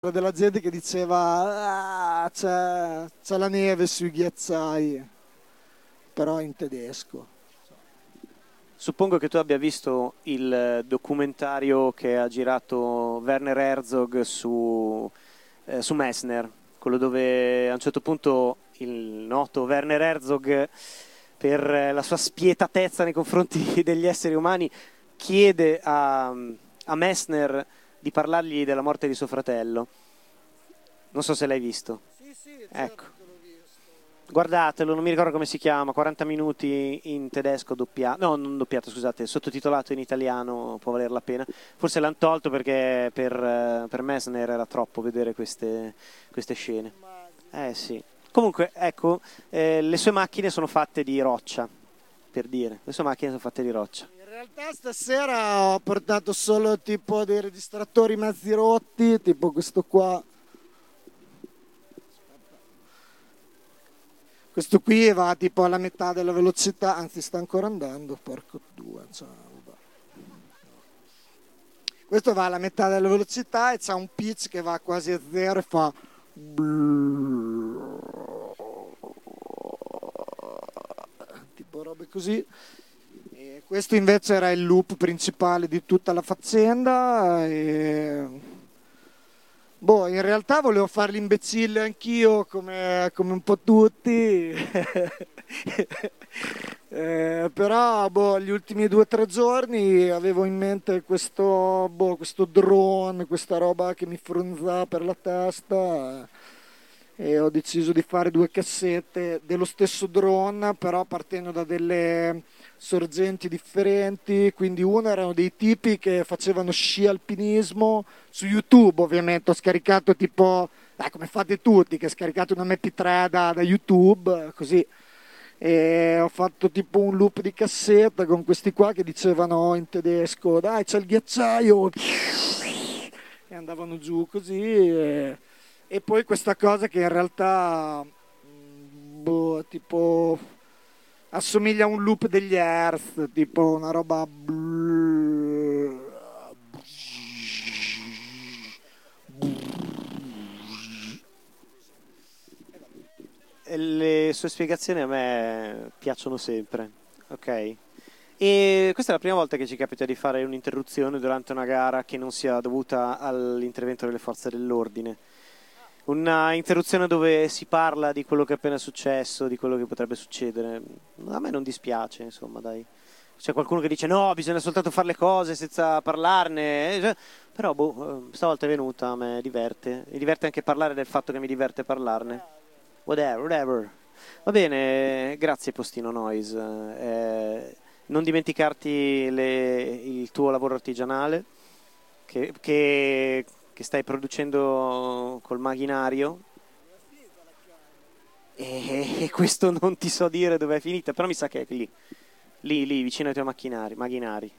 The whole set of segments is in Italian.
della gente che diceva c'è la neve sui ghiacciai, però in tedesco. Suppongo che tu abbia visto il documentario che ha girato Werner Herzog su Messner, quello dove a un certo punto il noto Werner Herzog, per la sua spietatezza nei confronti degli esseri umani, chiede a Messner di parlargli della morte di suo fratello. Non so se l'hai visto. Sì, certo, Ecco. che l'ho visto. Guardatelo, non mi ricordo come si chiama, 40 minuti in tedesco doppiato, no, non doppiato, scusate, sottotitolato in italiano, può valer la pena. Forse l'hanno tolto perché per Messner era troppo vedere queste scene. Sì. Comunque, ecco, le sue macchine sono fatte di roccia, per dire. Le sue macchine sono fatte di roccia. In realtà stasera ho portato solo tipo dei registrattori mezzi rotti, tipo questo qua. Questo qui va tipo alla metà della velocità, anzi sta ancora andando, porco due. Cioè, vabbè. Questo va alla metà della velocità e c'ha un pitch che va quasi a zero e fa... tipo robe così. E questo invece era il loop principale di tutta la faccenda. Boh, in realtà volevo fare l'imbecille anch'io, come un po' tutti. Però boh, gli ultimi 2 o 3 giorni avevo in mente questo drone, questa roba che mi fronzava per la testa, e ho deciso di fare 2 cassette dello stesso drone, però partendo da delle sorgenti differenti. Quindi una erano dei tipi che facevano sci alpinismo su YouTube, ovviamente ho scaricato tipo, come fate tutti, che scaricate una MP3 da YouTube, così. E ho fatto tipo un loop di cassetta con questi qua che dicevano in tedesco, dai c'è il ghiacciaio, e andavano giù così. E poi questa cosa che in realtà tipo assomiglia a un loop degli Earth, tipo una roba Le sue spiegazioni a me piacciono sempre, ok? E questa è la prima volta che ci capita di fare un'interruzione durante una gara che non sia dovuta all'intervento delle forze dell'ordine. Una interruzione dove si parla di quello che è appena successo, di quello che potrebbe succedere. A me non dispiace, insomma, dai. C'è qualcuno che dice no, bisogna soltanto fare le cose senza parlarne. Però, stavolta è venuta, a me diverte. Mi diverte anche parlare del fatto che mi diverte parlarne. Whatever. Va bene, grazie Postino Noise. Non dimenticarti il tuo lavoro artigianale che stai producendo col macchinario. E questo non ti so dire dove è finita, però mi sa che è lì vicino ai tuoi macchinari.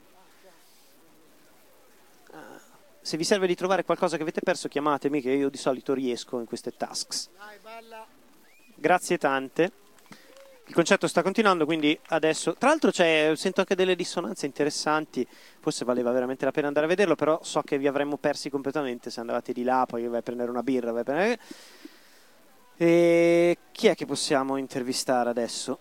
Se vi serve di trovare qualcosa che avete perso, chiamatemi, che io di solito riesco in queste tasks. Grazie tante. Il concerto sta continuando, quindi adesso... Tra l'altro sento anche delle dissonanze interessanti, forse valeva veramente la pena andare a vederlo, però so che vi avremmo persi completamente se andavate di là, poi vai a prendere una birra, E chi è che possiamo intervistare adesso?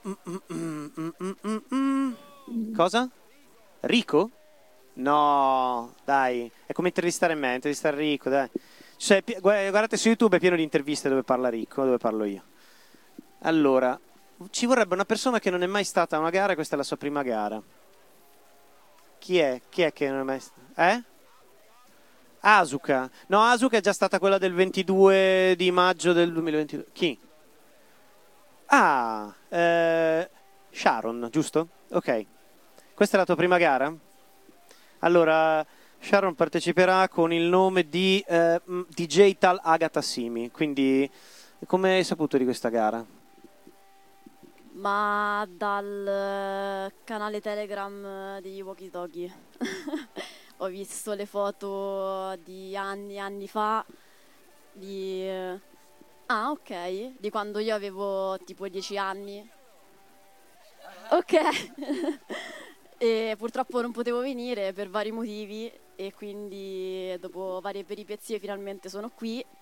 Cosa? Rico? No, dai, è come intervistare me, intervistare Rico, dai. Cioè, guardate su YouTube, è pieno di interviste dove parla Rico, dove parlo io. Allora, ci vorrebbe una persona che non è mai stata a una gara, questa è la sua prima gara. Chi è? Chi è che non è mai stata? Asuka. No, Asuka è già stata quella del 22 di maggio del 2022. Chi? Sharon, giusto? Ok. Questa è la tua prima gara? Allora, Sharon parteciperà con il nome di DJ Tal Agatha Simi. Quindi, come hai saputo di questa gara? Ma dal canale Telegram degli Walkie Talkie. Ho visto le foto di anni e anni fa ok, di quando io avevo tipo 10 anni. Ok. E purtroppo non potevo venire per vari motivi e quindi dopo varie peripezie finalmente sono qui